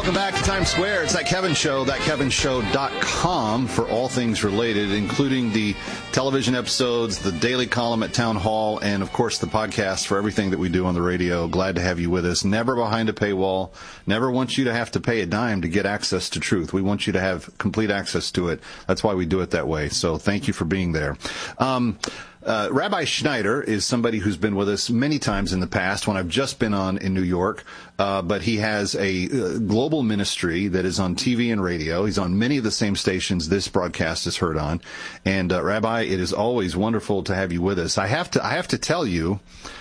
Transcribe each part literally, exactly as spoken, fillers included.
Welcome back to Times Square. It's That Kevin Show, that kevin show dot com for all things related, including the television episodes, the daily column at Town Hall, and, of course, the podcast for everything that we do on the radio. Glad to have you with us. Never behind a paywall. Never want you to have to pay a dime to get access to truth. We want you to have complete access to it. That's why we do it that way. So thank you for being there. Um, Uh, Rabbi Schneider is somebody who's been with us many times in the past when I've just been on in New York, uh, but he has a uh, global ministry that is on T V and radio. He's on many of the same stations this broadcast is heard on. And uh, Rabbi, it is always wonderful to have you with us. I have to, I have to tell you,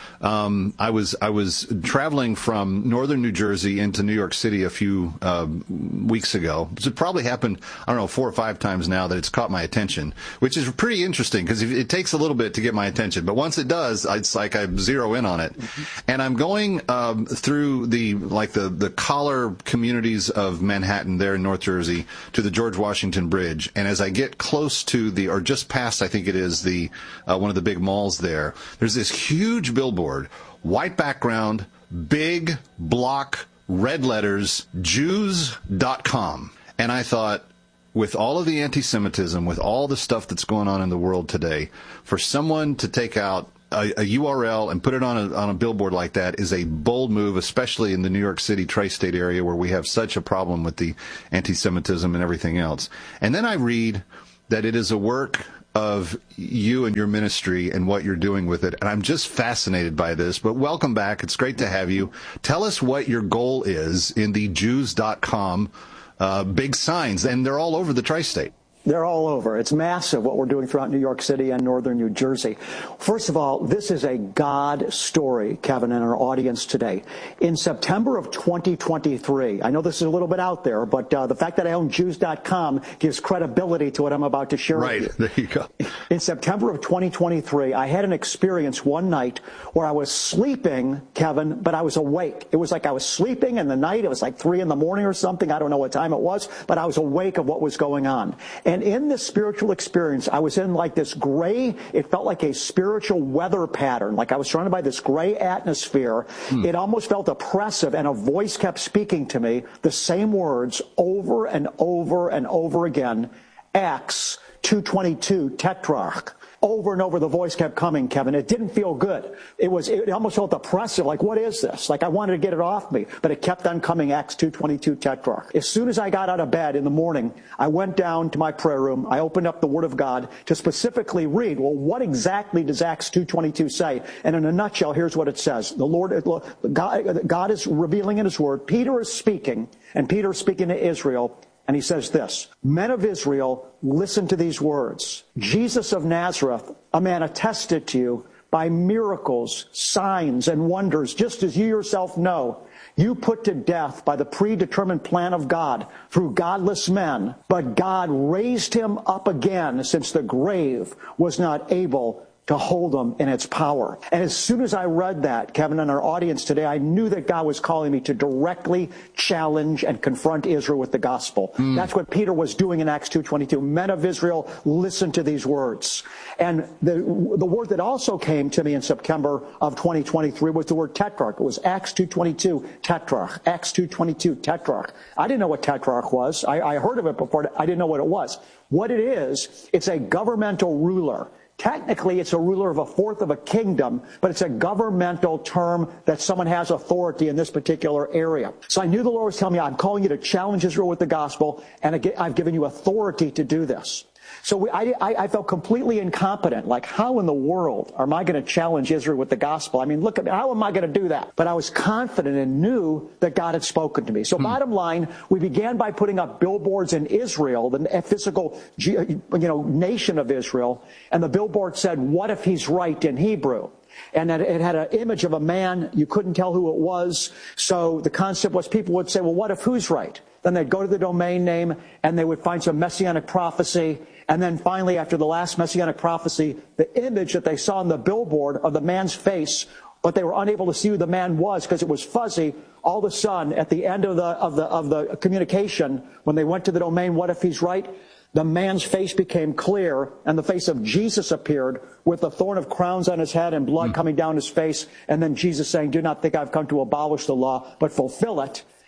Um, I was I was traveling from northern New Jersey into New York City a few uh, weeks ago. It probably happened, I don't know, four or five times now that it's caught my attention, which is pretty interesting because it takes a little bit to get my attention. But once it does, it's like I zero in on it. And I'm going um, through the like the, the collar communities of Manhattan there in North Jersey to the George Washington Bridge. And as I get close to the, or just past, I think it is, the uh, one of the big malls there, there's this huge billboard. White background, big block, red letters, Jews dot com. And I thought, with all of the anti-Semitism, with all the stuff that's going on in the world today, for someone to take out a, a U R L and put it on a, on a billboard like that is a bold move, especially in the New York City tri-state area where we have such a problem with the anti-Semitism and everything else. And then I read that it is a work of you and your ministry and what you're doing with it. And I'm just fascinated by this. But welcome back. It's great to have you. Tell us what your goal is in the Jews dot com uh, big signs. And they're all over the tri-state. They're all over. It's massive what we're doing throughout New York City and northern New Jersey. First of all, this is a God story, Kevin, and our audience today. In September of twenty twenty-three, I know this is a little bit out there, but uh, the fact that I own Jews dot com gives credibility to what I'm about to share right. with you. There you go. In September of twenty twenty-three, I had an experience one night where I was sleeping, Kevin, but I was awake. It was like I was sleeping in the night. It was like three in the morning or something. I don't know what time it was, but I was awake of what was going on. And in this spiritual experience, I was in like this gray, it felt like a spiritual weather pattern, like I was surrounded by this gray atmosphere. Hmm. It almost felt oppressive, and a voice kept speaking to me the same words over and over and over again. Acts two twenty-two, Tetrarch. Over and over, the voice kept coming, Kevin. It didn't feel good. It was, it almost felt oppressive. Like, what is this? Like, I wanted to get it off me, but it kept on coming, Acts two twenty-two, Tetrarch. As soon as I got out of bed in the morning, I went down to my prayer room. I opened up the Word of God to specifically read, well, what exactly does Acts two twenty-two say? And in a nutshell, here's what it says. The Lord, God, God is revealing in His Word. Peter is speaking, and Peter is speaking to Israel. And he says this, men of Israel, listen to these words. Jesus of Nazareth, a man attested to you by miracles, signs, and wonders, just as you yourself know. You put to death by the predetermined plan of God through godless men, but God raised him up again, since the grave was not able to hold them in its power. And as soon as I read that, Kevin, and our audience today, I knew that God was calling me to directly challenge and confront Israel with the gospel. Mm. That's what Peter was doing in Acts two twenty-two. Men of Israel, listen to these words. And the the word that also came to me in September of twenty twenty-three was the word tetrarch. It was Acts two twenty-two, tetrarch. Acts two twenty-two, tetrarch. I didn't know what tetrarch was. I, I heard of it before. I didn't know what it was. What it is, it's a governmental ruler. Technically, it's a ruler of a fourth of a kingdom, but it's a governmental term that someone has authority in this particular area. So I knew the Lord was telling me, I'm calling you to challenge Israel with the gospel, and I've given you authority to do this. So we, I, I felt completely incompetent. Like, how in the world am I going to challenge Israel with the gospel? I mean, look at me. How am I going to do that? But I was confident and knew that God had spoken to me. So hmm. bottom line, we began by putting up billboards in Israel, the physical, you know, nation of Israel. And the billboard said, what if he's right in Hebrew? And that it had an image of a man. You couldn't tell who it was. So the concept was people would say, well, what if who's right? Then they'd go to the domain name and they would find some messianic prophecy. And then finally, after the last messianic prophecy, the image that they saw on the billboard of the man's face, but they were unable to see who the man was because it was fuzzy. All of a sudden, at the end of the, of the, of the communication, when they went to the domain, what if he's right? The man's face became clear, and the face of Jesus appeared with the thorn of crowns on his head and blood mm. coming down his face. And then Jesus saying, do not think I've come to abolish the law, but fulfill it.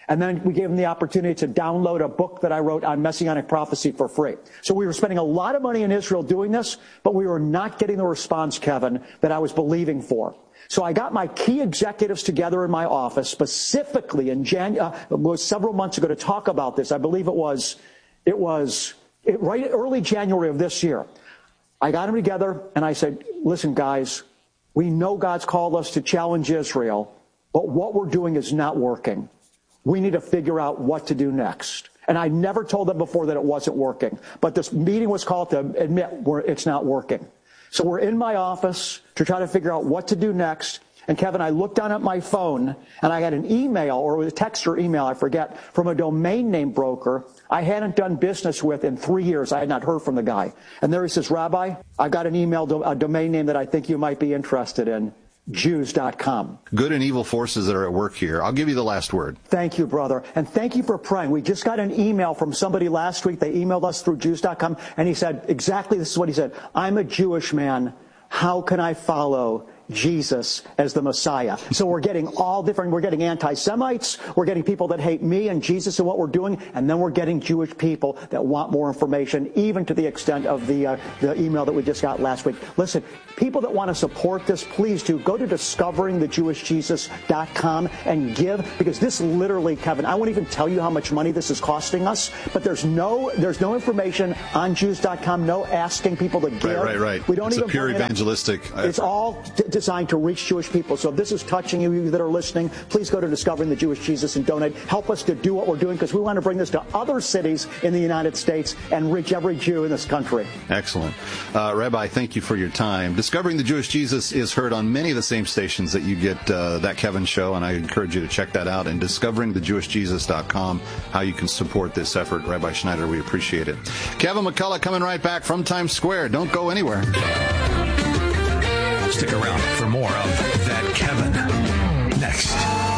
And then we gave them the opportunity to download a book that I wrote on Messianic prophecy for free. So we were spending a lot of money in Israel doing this, but we were not getting the response, Kevin, that I was believing for. So I got my key executives together in my office, specifically in Jan- uh, was several months ago, to talk about this. I believe it was, it was it, right early January of this year. I got them together and I said, listen, guys, we know God's called us to challenge Israel, but what we're doing is not working. We need to figure out what to do next. And I never told them before that it wasn't working. But this meeting was called to admit it's not working. So we're in my office to try to figure out what to do next. And Kevin, I looked down at my phone and I had an email, or it was a text or email, I forget, from a domain name broker I hadn't done business with in three years. I had not heard from the guy. And there he says, Rabbi, I got an email, a domain name that I think you might be interested in. Jews dot com. Good and evil forces that are at work here. I'll give you the last word. Thank you, brother. And thank you for praying. We just got an email from somebody last week. They emailed us through Jews dot com, and he said exactly this is what he said. I'm a Jewish man. How can I follow Jesus as the Messiah? So we're getting all different. We're getting anti-Semites. We're getting people that hate me and Jesus and what we're doing. And then we're getting Jewish people that want more information, even to the extent of the, uh, the email that we just got last week. Listen, people that want to support this, please do. Go to discovering the jewish jesus dot com and give, because this literally, Kevin, I won't even tell you how much money this is costing us, but there's no there's no information on Jews dot com, no asking people to give. Right, right, right. We don't it's even a pure evangelistic. It it's all d- designed to reach Jewish people. So if this is touching you, you that are listening, please go to Discovering the Jewish Jesus and donate. Help us to do what we're doing, because we want to bring this to other cities in the United States and reach every Jew in this country. Excellent. Uh, Rabbi, thank you for your time. Discovering the Jewish Jesus is heard on many of the same stations that you get uh, That Kevin Show, and I encourage you to check that out. And discovering the jewish jesus dot com, how you can support this effort. Rabbi Schneider, we appreciate it. Kevin McCullough coming right back from Times Square. Don't go anywhere. Stick around for more of That Kevin next.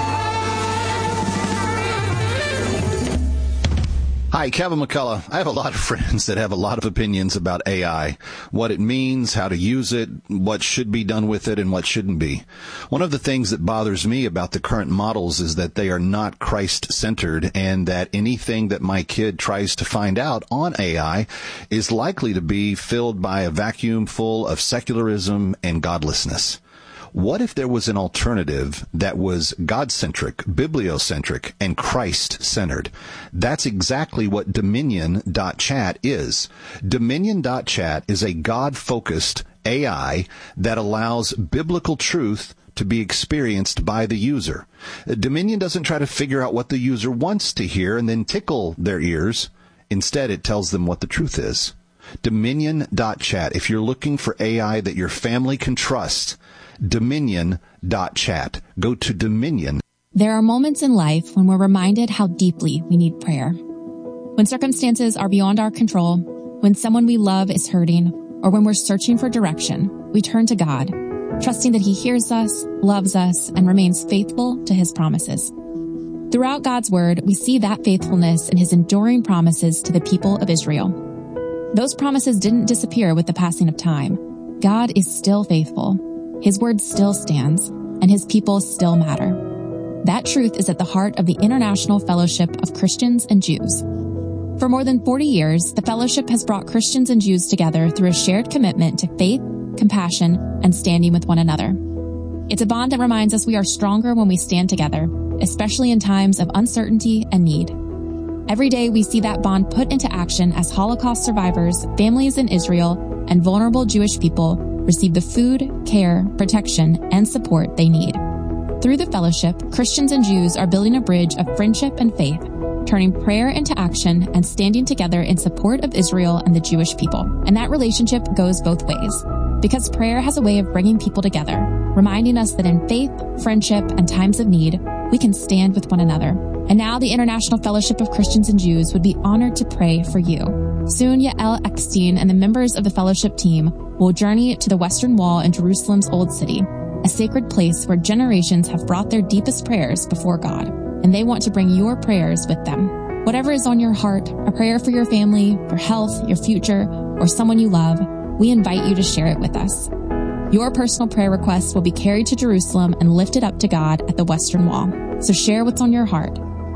Hi, Kevin McCullough. I have a lot of friends that have a lot of opinions about A I, what it means, how to use it, what should be done with it, and what shouldn't be. One of the things that bothers me about the current models is that they are not Christ-centered, and that anything that my kid tries to find out on A I is likely to be filled by a vacuum full of secularism and godlessness. What if there was an alternative that was God-centric, bibliocentric, and Christ-centered? That's exactly what Dominion dot chat is. Dominion dot chat is a God-focused A I that allows biblical truth to be experienced by the user. Dominion doesn't try to figure out what the user wants to hear and then tickle their ears. Instead, it tells them what the truth is. Dominion dot chat. If you're looking for A I that your family can trust, Dominion dot chat. Go to Dominion. There are moments in life when we're reminded how deeply we need prayer. When circumstances are beyond our control, when someone we love is hurting, or when we're searching for direction, we turn to God, trusting that He hears us, loves us, and remains faithful to His promises. Throughout God's Word, we see that faithfulness in His enduring promises to the people of Israel. Those promises didn't disappear with the passing of time. God is still faithful. His word still stands, and His people still matter. That truth is at the heart of the International Fellowship of Christians and Jews. For more than forty years, the fellowship has brought Christians and Jews together through a shared commitment to faith, compassion, and standing with one another. It's a bond that reminds us we are stronger when we stand together, especially in times of uncertainty and need. Every day we see that bond put into action as Holocaust survivors, families in Israel, and vulnerable Jewish people receive the food, care, protection, and support they need. Through the fellowship, Christians and Jews are building a bridge of friendship and faith, turning prayer into action and standing together in support of Israel and the Jewish people. And that relationship goes both ways, because prayer has a way of bringing people together, reminding us that in faith, friendship, and times of need, we can stand with one another. And now the International Fellowship of Christians and Jews would be honored to pray for you. Soon, Yael Eckstein and the members of the fellowship team will journey to the Western Wall in Jerusalem's Old City, a sacred place where generations have brought their deepest prayers before God, and they want to bring your prayers with them. Whatever is on your heart, a prayer for your family, for health, your future, or someone you love, we invite you to share it with us. Your personal prayer requests will be carried to Jerusalem and lifted up to God at the Western Wall. So share what's on your heart.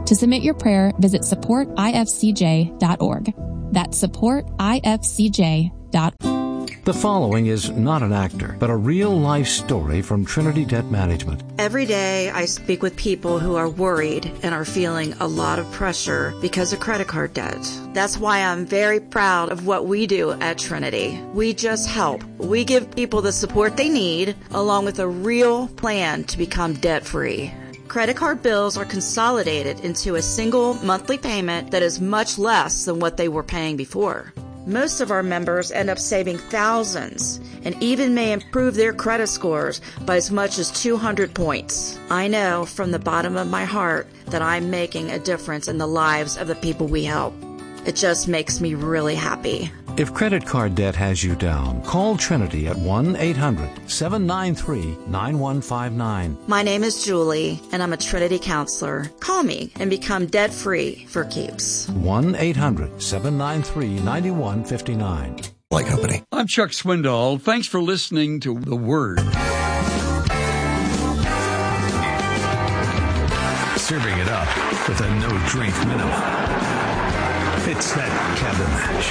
To submit your prayer, visit support I F C J dot org. That's support I F C J dot org. The following is not an actor, but a real-life story from Trinity Debt Management. Every day I speak with people who are worried and are feeling a lot of pressure because of credit card debt. That's why I'm very proud of what we do at Trinity. We just help. We give people the support they need, along with a real plan to become debt-free. Credit card bills are consolidated into a single monthly payment that is much less than what they were paying before. Most of our members end up saving thousands and even may improve their credit scores by as much as two hundred points. I know from the bottom of my heart that I'm making a difference in the lives of the people we help. It just makes me really happy. If credit card debt has you down, call Trinity at one eight hundred seven nine three nine one five nine. My name is Julie, and I'm a Trinity counselor. Call me and become debt-free for keeps. one eight hundred seven nine three nine one five nine. Like Company. I'm Chuck Swindoll. Thanks for listening to The Word. Serving it up with a no-drink minimum. It's That Kevin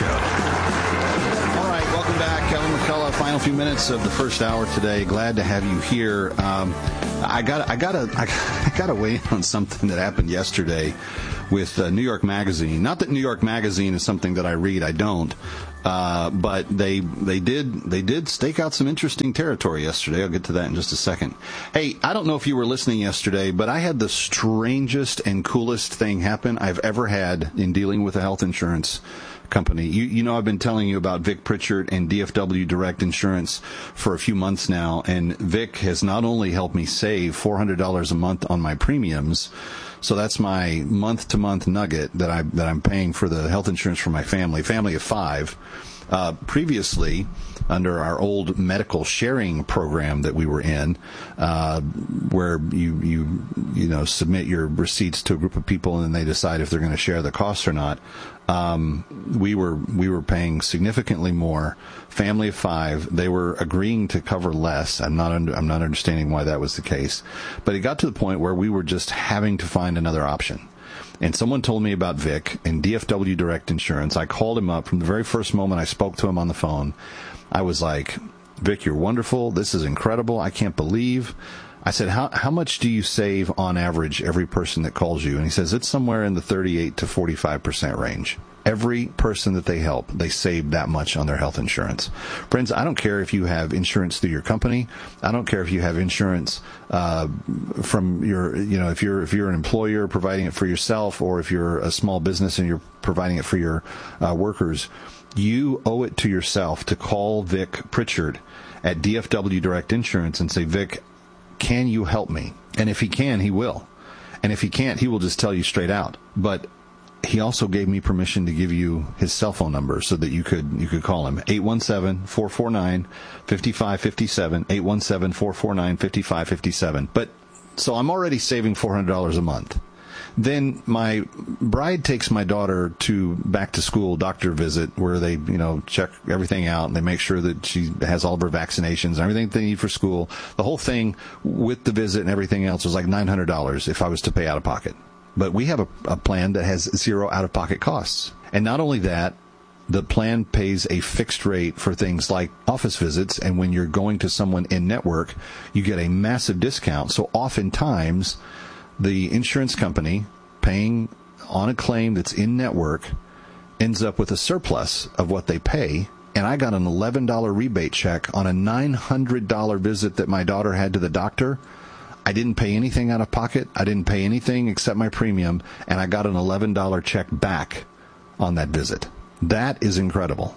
Show. All right, welcome back. Kevin McCullough, final few minutes of the first hour today. Glad to have you here. Um, I got I got to I got to weigh in on something that happened yesterday with uh, New York Magazine. Not that New York Magazine is something that I read. I don't. Uh, but they they did they did stake out some interesting territory yesterday. I'll get to that in just a second. Hey, I don't know if you were listening yesterday, but I had the strangest and coolest thing happen I've ever had in dealing with a health insurance company. You, you know, I've been telling you about Vic Pritchard and D F W Direct Insurance for a few months now, and Vic has not only helped me save four hundred dollars a month on my premiums. So that's my month-to-month nugget that I that I'm paying for the health insurance for my family, family of five. Uh, previously, under our old medical sharing program that we were in, uh, where you you you know submit your receipts to a group of people and then they decide if they're going to share the costs or not. Um, we were we were paying significantly more. Family of five, they were agreeing to cover less. I'm not under, I'm not understanding why that was the case, but it got to the point where we were just having to find another option. And someone told me about Vic and D F W Direct Insurance. I called him up from the very first moment I spoke to him on the phone. I was like, Vic, you're wonderful. This is incredible. I can't believe. I said, how how much do you save on average every person that calls you? And he says, it's somewhere in the thirty-eight to forty-five percent range. Every person that they help, they save that much on their health insurance. Friends, I don't care if you have insurance through your company. I don't care if you have insurance uh, from your, you know, if you're if you're an employer providing it for yourself, or if you're a small business and you're providing it for your uh, workers. You owe it to yourself to call Vic Pritchard at D F W Direct Insurance and say, Vic, can you help me? And if he can, he will. And if he can't, he will just tell you straight out. But he also gave me permission to give you his cell phone number so that you could you could call him. eight one seven, four four nine, five five five seven, eight one seven, four four nine, five five five seven. But so I'm already saving four hundred dollars a month. Then my bride takes my daughter to back to school doctor visit where they, you know, check everything out and they make sure that she has all of her vaccinations and everything they need for school. The whole thing with the visit and everything else was like nine hundred dollars if I was to pay out of pocket. But we have a, a plan that has zero out-of-pocket costs. And not only that, the plan pays a fixed rate for things like office visits, and when you're going to someone in-network, you get a massive discount. So oftentimes, the insurance company paying on a claim that's in-network ends up with a surplus of what they pay, and I got an eleven dollars rebate check on a nine hundred dollars visit that my daughter had to the doctor. I didn't pay anything out of pocket. I didn't pay anything except my premium, and I got an eleven dollars check back on that visit. That is incredible.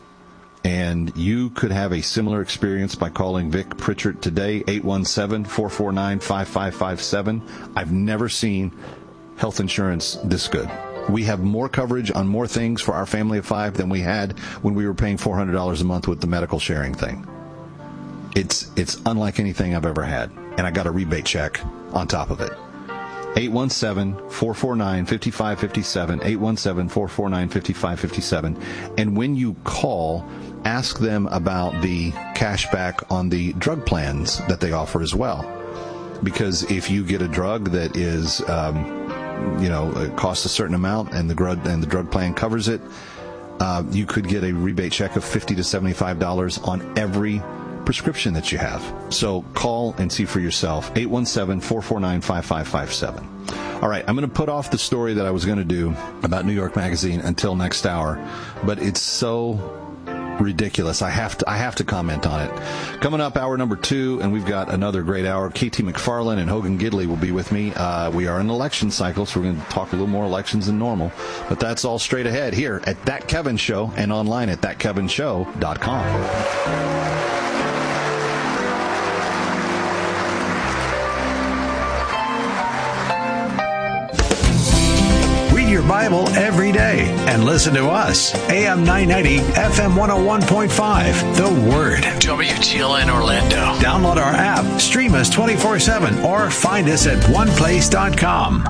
And you could have a similar experience by calling Vic Pritchard today, eight one seven, four four nine, five five five seven. I've never seen health insurance this good. We have more coverage on more things for our family of five than we had when we were paying four hundred dollars a month with the medical sharing thing. It's it's unlike anything I've ever had. And I got a rebate check on top of it. eight one seven, four four nine, five five five seven, eight one seven, four four nine, five five five seven. And when you call, ask them about the cash back on the drug plans that they offer as well. Because if you get a drug that is um, you know, it costs a certain amount and the drug, and the drug plan covers it, uh, you could get a rebate check of fifty to seventy-five dollars on every prescription that you have. So call and see for yourself. eight one seven, four four nine, five five five seven. All right, I'm going to put off the story that I was going to do about New York Magazine until next hour, but it's so ridiculous. I have to I have to comment on it. Coming up, hour number two, and we've got another great hour. K T McFarland and Hogan Gidley will be with me. Uh, we are in election cycle, so we're going to talk a little more elections than normal. But that's all straight ahead here at That Kevin Show and online at that kevin show dot com. Your Bible every day and listen to us. A M nine ninety, F M one oh one point five. The Word. W T L N Orlando. Download our app, stream us twenty-four seven, or find us at one place dot com.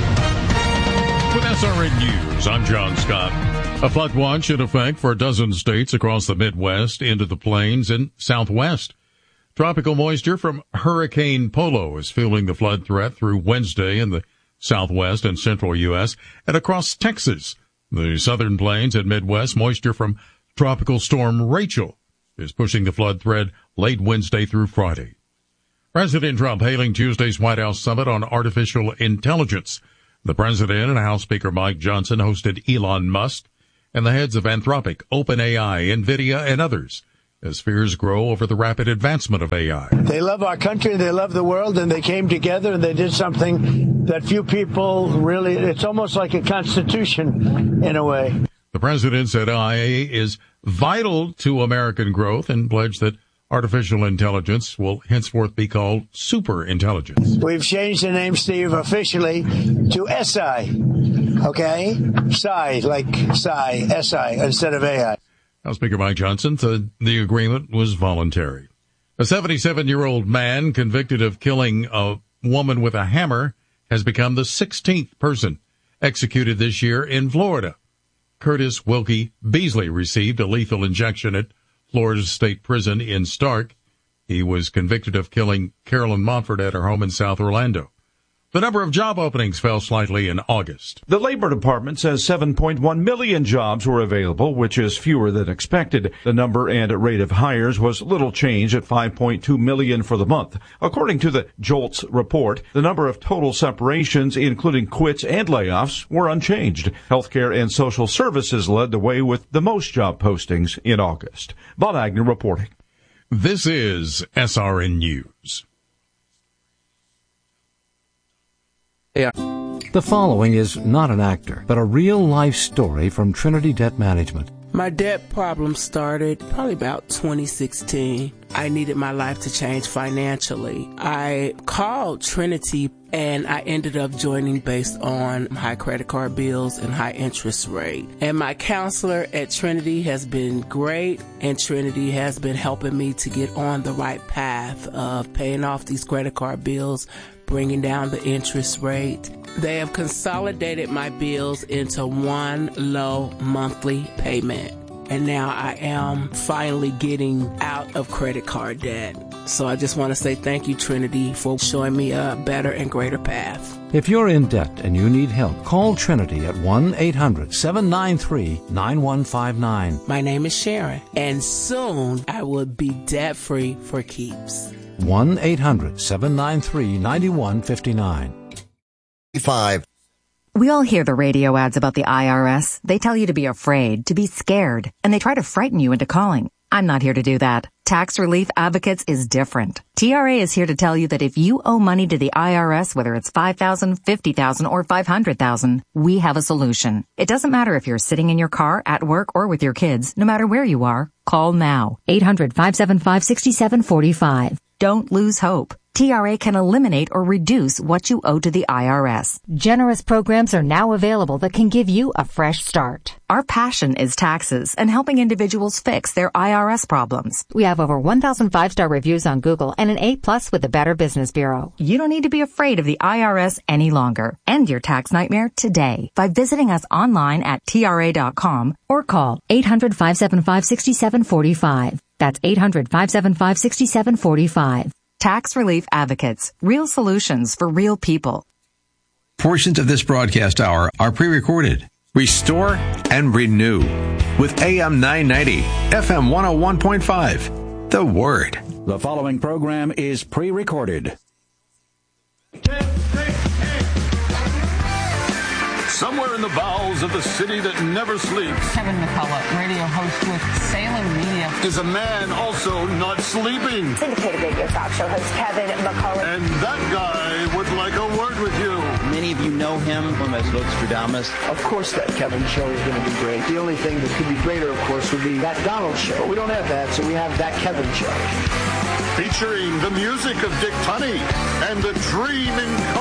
With S R N News, I'm John Scott. A flood watch in effect for a dozen states across the Midwest, into the plains, and Southwest. Tropical moisture from Hurricane Polo is fueling the flood threat through Wednesday in the Southwest and central U S and across Texas. The southern plains and Midwest, moisture from Tropical Storm Rachel is pushing the flood threat late Wednesday through Friday. President Trump hailing Tuesday's White House summit on artificial intelligence. The president and House Speaker Mike Johnson hosted Elon Musk and the heads of Anthropic, OpenAI, NVIDIA, and others as fears grow over the rapid advancement of A I. They love our country, they love the world, and they came together and they did something that few people really, it's almost like a constitution in a way. The president said A I is vital to American growth and pledged that artificial intelligence will henceforth be called super intelligence. We've changed the name, Steve, officially to S I, okay? Psi, like Psi, S I, instead of A I. House Speaker Mike Johnson said the agreement was voluntary. A seventy-seven-year-old man convicted of killing a woman with a hammer has become the sixteenth person executed this year in Florida. Curtis Wilkie Beasley received a lethal injection at Florida State Prison in Stark. He was convicted of killing Carolyn Montford at her home in South Orlando. The number of job openings fell slightly in August. The Labor Department says seven point one million jobs were available, which is fewer than expected. The number and rate of hires was little change at five point two million for the month. According to the JOLTS report, the number of total separations, including quits and layoffs, were unchanged. Healthcare and social services led the way with the most job postings in August. Bob Agnew reporting. This is S R N News. The following is not an actor, but a real-life story from Trinity Debt Management. My debt problem started probably about twenty sixteen. I needed my life to change financially. I called Trinity and I ended up joining based on high credit card bills and high interest rate. And my counselor at Trinity has been great, and Trinity has been helping me to get on the right path of paying off these credit card bills, bringing down the interest rate. They have consolidated my bills into one low monthly payment. And now I am finally getting out of credit card debt. So I just want to say thank you, Trinity, for showing me a better and greater path. If you're in debt and you need help, call Trinity at one eight hundred, seven nine three, nine one five nine. My name is Sharon, and soon I will be debt-free for keeps. one eight hundred, seven nine three, nine one five nine. Five. We all hear the radio ads about the I R S. They tell you to be afraid, to be scared, and they try to frighten you into calling. I'm not here to do that. Tax Relief Advocates is different. T R A is here to tell you that if you owe money to the I R S, whether it's five thousand dollars, fifty thousand dollars, or five hundred thousand dollars, we have a solution. It doesn't matter if you're sitting in your car, at work, or with your kids. No matter where you are, call now. eight hundred, five seven five, six seven four five. Don't lose hope. T R A can eliminate or reduce what you owe to the I R S. Generous programs are now available that can give you a fresh start. Our passion is taxes and helping individuals fix their I R S problems. We have over one thousand five-star reviews on Google and an A plus with the Better Business Bureau. You don't need to be afraid of the I R S any longer. End your tax nightmare today by visiting us online at T R A dot com or call eight hundred, five seven five, six seven four five. That's eight hundred, five seven five, six seven four five. Tax Relief Advocates. Real solutions for real people. Portions of this broadcast hour are pre-recorded. Restore and renew with A M nine ninety, F M one oh one point five. The Word. The following program is pre-recorded. Somewhere in the bowels of the city that never sleeps, Kevin McCullough, radio host with Salem Media, is a man also not sleeping. Syndicated radio talk show host Kevin McCullough. And that guy would like a word with you. Many of you know him as Nostradamus. Of course that Kevin show is going to be great. The only thing that could be greater, of course, would be that Donald show. We don't have that, so we have that Kevin show. Featuring the music of Dick Tunney and the dream in